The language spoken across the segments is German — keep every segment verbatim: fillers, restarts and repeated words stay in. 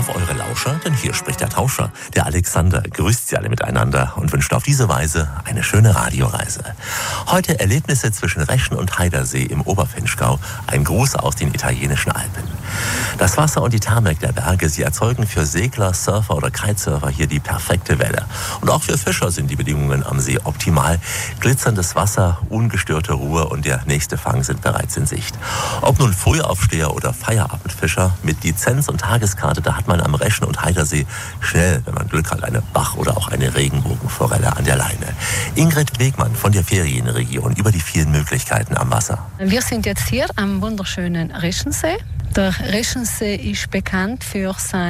auf eure Lauscher, denn hier spricht der Tauscher. Der Alexander grüßt sie alle miteinander und wünscht auf diese Weise eine schöne Radioreise. Heute Erlebnisse zwischen Reschen und Heidersee im Oberfinchgau. Ein Gruß aus den italienischen Alpen. Das Wasser und die Thermik der Berge, sie erzeugen für Segler, Surfer oder Kitesurfer hier die perfekte Welle. Und auch für Fischer sind die Bedingungen am See optimal. Glitzerndes Wasser, ungestörte Ruhe und der nächste Fang sind bereits in Sicht. Ob nun Frühaufsteher oder Feierabendfischer, mit Lizenz und Tageskarte, da hat man am Reschen und Heidersee schnell, wenn man Glück hat, eine Bach- oder auch eine Regenbogenforelle an der Leine. Ingrid Wegmann von der Ferienregion über die vielen Möglichkeiten am Wasser. Wir sind jetzt hier am wunderschönen Reschensee. Der Reschensee ist bekannt für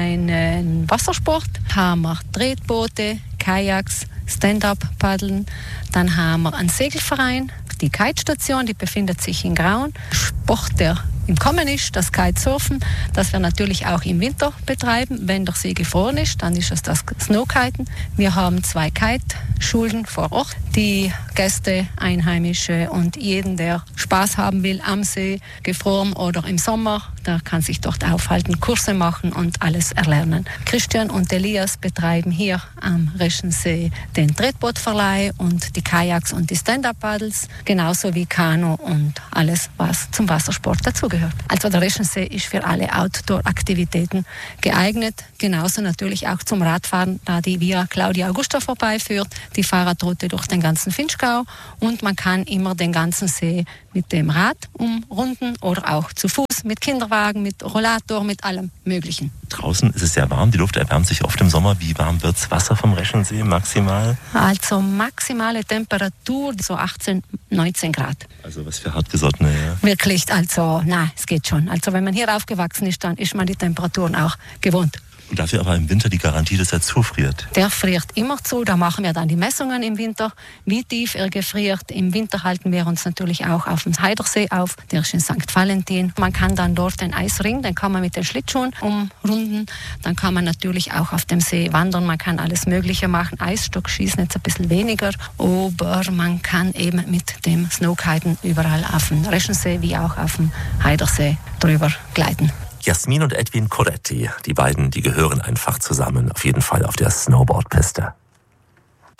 seinen Wassersport. Da haben wir Tretboote, Kajaks, Stand-up-Paddeln. Dann haben wir einen Segelverein, die Kitestation, die befindet sich in Graun. Sport, der im Kommen ist, das Kitesurfen, das wir natürlich auch im Winter betreiben. Wenn der See gefroren ist, dann ist es das Snowkiten. Wir haben zwei Kiteschulen vor Ort, die Gäste, Einheimische und jeden, der Spaß haben will am See, gefroren oder im Sommer, der kann sich dort aufhalten, Kurse machen und alles erlernen. Christian und Elias betreiben hier am Reschensee den Tretbootverleih und die Kajaks und die Stand-up-Paddles, genauso wie Kanu und alles, was zum Wassersport dazugehört. Also der Reschensee ist für alle Outdoor-Aktivitäten geeignet, genauso natürlich auch zum Radfahren, da die Via Claudia Augusta vorbeiführt, die Fahrradroute durch den ganzen Finchgau, und man kann immer den ganzen See mit dem Rad umrunden oder auch zu Fuß, mit Kinderwagen, mit Rollator, mit allem Möglichen. Draußen ist es sehr warm, die Luft erwärmt sich oft im Sommer. Wie warm wird das Wasser vom Reschensee maximal? Also maximale Temperatur so achtzehn, neunzehn Grad. Also was für hartgesottene, ja? Wirklich, also nein, es geht schon. Also wenn man hier aufgewachsen ist, dann ist man die Temperaturen auch gewohnt. Und dafür aber im Winter die Garantie, dass er zufriert? Der friert immer zu, da machen wir dann die Messungen im Winter, wie tief er gefriert. Im Winter halten wir uns natürlich auch auf dem Heidersee auf, der ist in Sankt Valentin. Man kann dann dort den Eisring, den kann man mit den Schlittschuhen umrunden. Dann kann man natürlich auch auf dem See wandern, man kann alles Mögliche machen. Eisstock schießen jetzt ein bisschen weniger, aber man kann eben mit dem Snowkiten überall auf dem Reschensee wie auch auf dem Heidersee drüber gleiten. Jasmin und Edwin Coretti, die beiden, die gehören einfach zusammen, auf jeden Fall auf der Snowboardpiste.